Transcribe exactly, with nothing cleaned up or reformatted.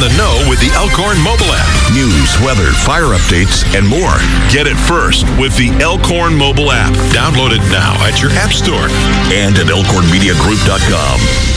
the know with the Elkhorn mobile app. News, weather, fire updates, and more. Get it first with the Elkhorn mobile app. Download it now at your app store and at elkhorn media group dot com.